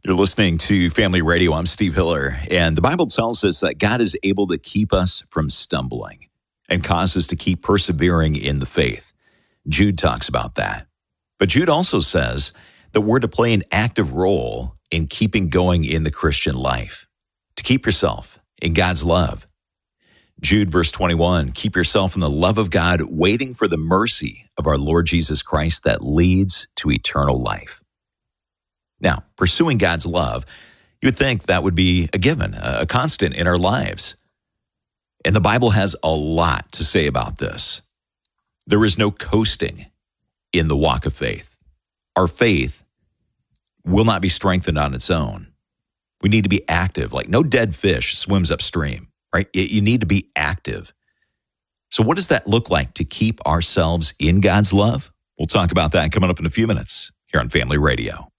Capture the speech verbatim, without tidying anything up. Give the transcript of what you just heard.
You're listening to Family Radio. I'm Steve Hiller, and the Bible tells us that God is able to keep us from stumbling and cause us to keep persevering in the faith. Jude talks about that. But Jude also says that we're to play an active role in keeping going in the Christian life, to keep yourself in God's love. Jude, verse twenty-one, keep yourself in the love of God, waiting for the mercy of our Lord Jesus Christ that leads to eternal life. Now, pursuing God's love, you would think that would be a given, a constant in our lives. And the Bible has a lot to say about this. There is no coasting in the walk of faith. Our faith will not be strengthened on its own. We need to be active, like no dead fish swims upstream, right? You need to be active. So what does that look like to keep ourselves in God's love? We'll talk about that coming up in a few minutes here on Family Radio.